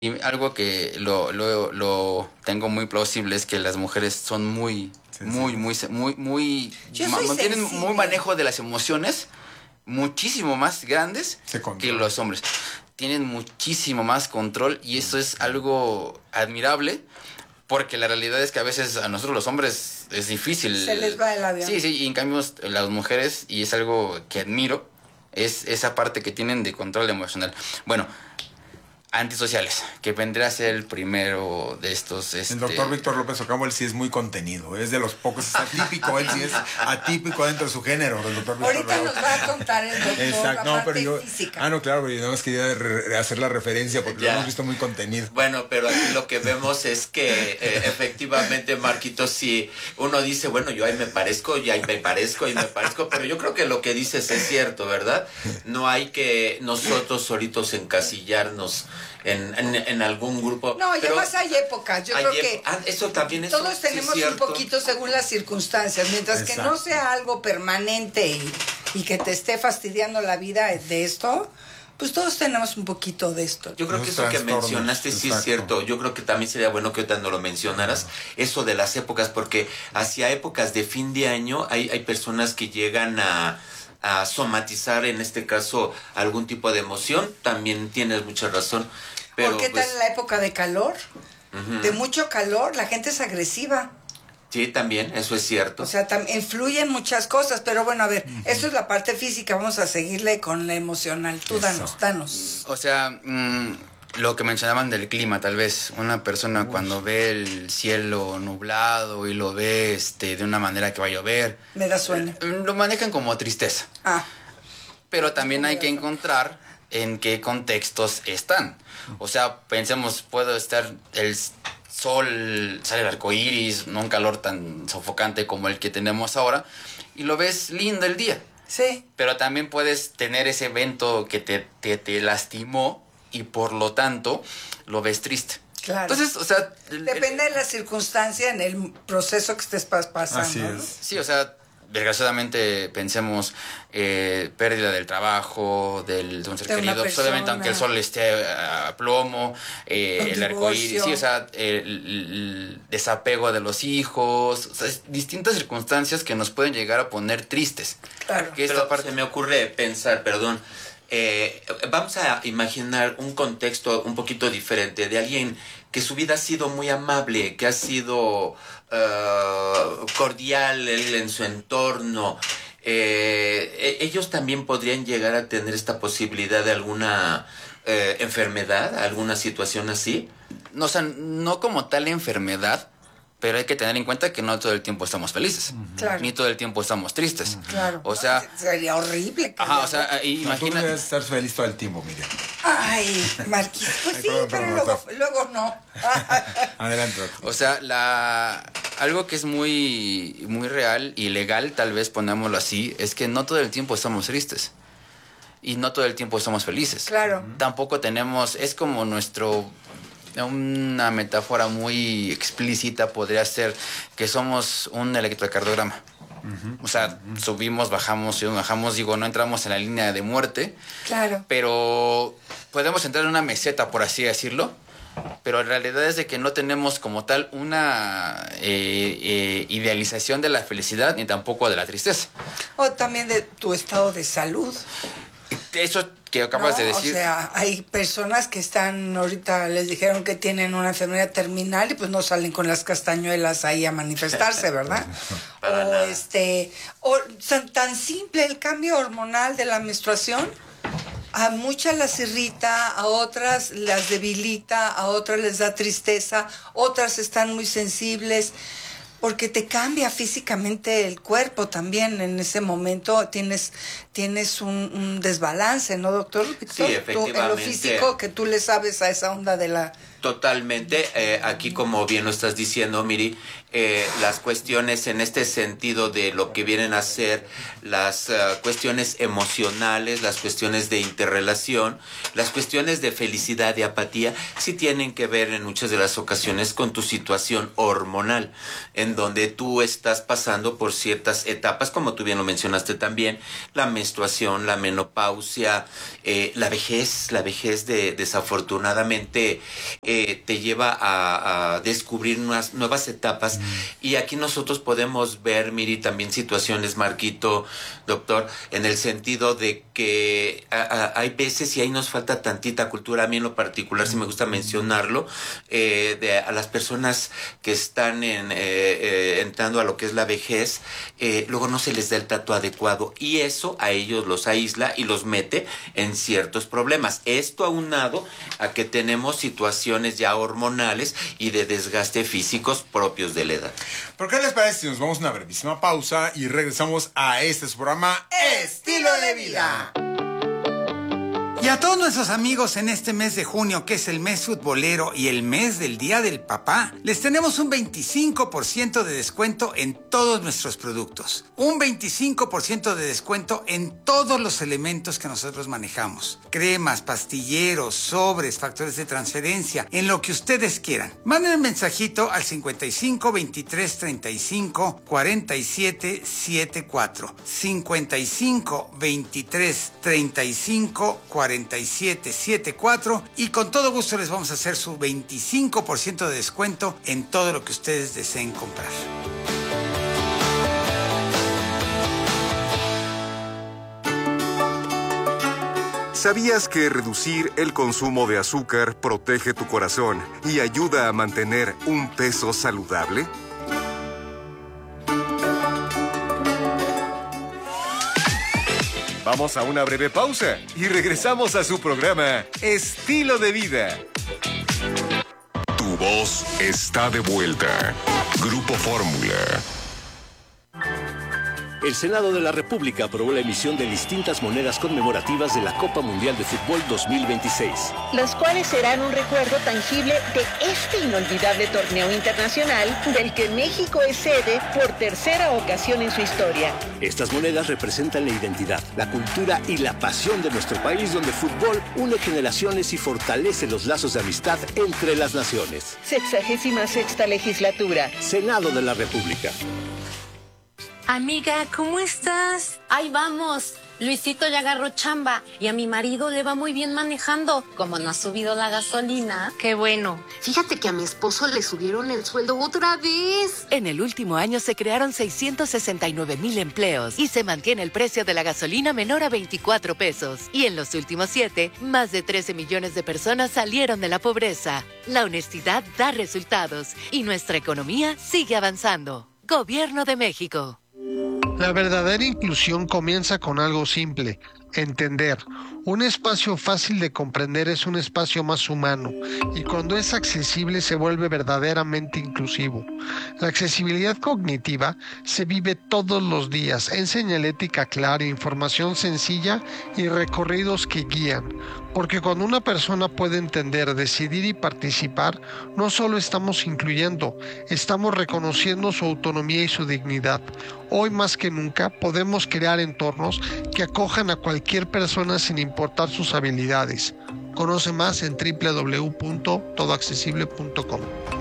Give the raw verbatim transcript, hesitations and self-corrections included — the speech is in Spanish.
Y algo que lo, lo, lo tengo muy plausible es que las mujeres son muy, muy, muy, muy, muy, Yo ma- soy tienen sensible. muy manejo de las emociones, muchísimo más grandes Se que controla. los hombres. Tienen muchísimo más control y eso es algo admirable. Porque la realidad es que a veces a nosotros los hombres es difícil. Se les va el avión. Sí, sí, y en cambio las mujeres, y es algo que admiro, es esa parte que tienen de control emocional. Bueno, antisociales, que vendrá a ser el primero de estos. Este... El doctor Víctor López Ocampo, él sí es muy contenido, es de los pocos, es atípico, él sí es atípico dentro de su género, el doctor Víctor Ahorita López. nos va a contar el doctor Exacto, la no, parte pero yo, física. ah, no, claro, pero yo nada más quería re- hacer la referencia porque Ya. lo hemos visto muy contenido. Bueno, pero aquí lo que vemos es que eh, efectivamente, Marquito, si uno dice, bueno, yo ahí me parezco, y ahí me parezco, y me parezco, pero yo creo que lo que dices es cierto, ¿verdad? No hay que nosotros solitos encasillarnos en, en, en algún grupo. No, y pero además hay épocas. Yo hay creo ep- que ah, eso también eso, todos sí tenemos es un cierto. poquito según las circunstancias. Mientras que no Exacto. sea algo permanente y, y que te esté fastidiando la vida de esto, pues todos tenemos un poquito de esto. Yo creo Los que eso que trastornos, mencionaste sí exacto. es cierto. Yo creo que también sería bueno que ahorita no lo mencionaras, eso de las épocas, porque hacia épocas de fin de año hay, hay personas que llegan a, a somatizar, en este caso, algún tipo de emoción. También tienes mucha razón. Pero, ¿Por qué pues, tal en la época de calor? ujú. De mucho calor, la gente es agresiva. Sí, también, eso es cierto. O sea, también influyen muchas cosas, pero bueno, a ver, eso es la parte física, vamos a seguirle con la emocional. Tú Eso. danos, danos. O sea, mm, lo que mencionaban del clima, tal vez una persona cuando ve el cielo nublado y lo ve este, de una manera que va a llover, Me da sueño. mm, lo manejan como tristeza. Ah, Pero también hay que encontrar en qué contextos están. O sea, pensemos, puedo estar el sol, sale el arco iris, no un calor tan sofocante como el que tenemos ahora, y lo ves lindo el día. sí. Pero también puedes tener ese evento que te, te, te lastimó y por lo tanto lo ves triste. Claro. Entonces, o sea... el- Depende de la circunstancia en el proceso que estés pas- pasando. Así ¿no? es. Sí, o sea, desgraciadamente pensemos eh, pérdida del trabajo, del, de un ser De una querido. Pues, obviamente, persona. aunque el sol esté a plomo, eh, Un el arco iris, divorcio. sí, o sea, el, el desapego de los hijos, o sea, es distintas circunstancias que nos pueden llegar a poner tristes. Claro. Que esta Pero parte- se me ocurre pensar, perdón, eh, vamos a imaginar un contexto un poquito diferente de alguien que su vida ha sido muy amable, que ha sido uh, cordial él en su entorno. Eh, e- ellos también podrían llegar a tener esta posibilidad de alguna eh, enfermedad, alguna situación así. No, o sea, no como tal enfermedad, pero hay que tener en cuenta que no todo el tiempo estamos felices. Claro. Ni todo el tiempo estamos tristes. Claro. O sea... Sería horrible. que Ajá, ya- o sea, No, tú imagina... debes estar feliz todo el tiempo, Miriam. Ay, Marquis. Pues Ay, sí, perdón, pero perdón, luego, Marta. luego no. Adelante, doctor. O sea, la algo que es muy, muy real y legal, tal vez ponémoslo así, es que no todo el tiempo estamos tristes. Y no todo el tiempo estamos felices. Claro. Tampoco tenemos, es como nuestro, una metáfora muy explícita podría ser que somos un electrocardiograma. O sea, subimos, bajamos, subimos, bajamos, digo, no entramos en la línea de muerte, Claro. pero podemos entrar en una meseta, por así decirlo, pero la realidad es de que no tenemos como tal una eh, eh, idealización de la felicidad ni tampoco de la tristeza. O también de tu estado de salud. Eso que acabas ¿no? de decir... O sea, hay personas que están, ahorita les dijeron que tienen una enfermedad terminal y pues no salen con las castañuelas ahí a manifestarse, ¿verdad? Para o nada. este, o tan, tan simple el cambio hormonal de la menstruación. A muchas las irrita, a otras las debilita, a otras les da tristeza, otras están muy sensibles, porque te cambia físicamente el cuerpo también. En ese momento tienes, tienes un, un desbalance, ¿no, doctor? Sí, Tú, en lo efectivamente. físico, que tú le sabes a esa onda de la... Totalmente, eh, aquí como bien lo estás diciendo, Miri, eh, las cuestiones en este sentido de lo que vienen a ser las uh, cuestiones emocionales, las cuestiones de interrelación, las cuestiones de felicidad y apatía, sí tienen que ver en muchas de las ocasiones con tu situación hormonal, en donde tú estás pasando por ciertas etapas, como tú bien lo mencionaste también, la menstruación, la menopausia, eh, la vejez, la vejez de, desafortunadamente eh, te lleva a, a descubrir nuevas, nuevas etapas. Mm. Y aquí nosotros podemos ver, Miri, también situaciones, Marquito, doctor, en el sentido de que a, a, hay veces y ahí nos falta tantita cultura. A mí en lo particular, si me gusta mencionarlo, eh, de a las personas que están en, eh, eh, entrando a lo que es la vejez, eh, luego no se les da el trato adecuado y eso a ellos los aísla y los mete en ciertos problemas. Esto aunado a que tenemos situaciones ya hormonales y de desgaste físicos propios de la edad. ¿Por qué les parece si nos vamos a una brevísima pausa y regresamos a este su programa Estilo de Vida? Y a todos nuestros amigos en este mes de junio, que es el mes futbolero y el mes del Día del Papá, les tenemos un veinticinco por ciento de descuento en todos nuestros productos. Un veinticinco por ciento de descuento en todos los elementos que nosotros manejamos. Cremas, pastilleros, sobres, factores de transferencia, en lo que ustedes quieran. Manden un mensajito al cincuenta y cinco, veintitrés, treinta y cinco, cuarenta y siete, setenta y cuatro. cincuenta y cinco, veintitrés, treinta y cinco, cuarenta y siete, setenta y cuatro y con todo gusto les vamos a hacer su veinticinco por ciento de descuento en todo lo que ustedes deseen comprar. ¿Sabías que reducir el consumo de azúcar protege tu corazón y ayuda a mantener un peso saludable? Vamos a una breve pausa y regresamos a su programa Estilo de Vida. Tu voz está de vuelta. Grupo Fórmula. El Senado de la República aprobó la emisión de distintas monedas conmemorativas de la Copa Mundial de Fútbol dos mil veintiséis. Las cuales serán un recuerdo tangible de este inolvidable torneo internacional del que México es sede por tercera ocasión en su historia. Estas monedas representan la identidad, la cultura y la pasión de nuestro país, donde el fútbol une generaciones y fortalece los lazos de amistad entre las naciones. Sexagésima sexta legislatura. Senado de la República. Amiga, ¿cómo estás? Ahí vamos. Luisito ya agarró chamba y a mi marido le va muy bien manejando. Como no ha subido la gasolina. Qué bueno. Fíjate que a mi esposo le subieron el sueldo otra vez. En el último año se crearon seiscientos sesenta y nueve mil empleos y se mantiene el precio de la gasolina menor a veinticuatro pesos. Y en los últimos siete, más de trece millones de personas salieron de la pobreza. La honestidad da resultados y nuestra economía sigue avanzando. Gobierno de México. La verdadera inclusión comienza con algo simple, entender. Un espacio fácil de comprender es un espacio más humano y cuando es accesible se vuelve verdaderamente inclusivo. La accesibilidad cognitiva se vive todos los días en señalética clara, información sencilla y recorridos que guían. Porque cuando una persona puede entender, decidir y participar, no solo estamos incluyendo, estamos reconociendo su autonomía y su dignidad. Hoy más que nunca podemos crear entornos que acojan a cualquier persona sin importar sus habilidades. Conoce más en doble u doble u doble u punto todo accesible punto com.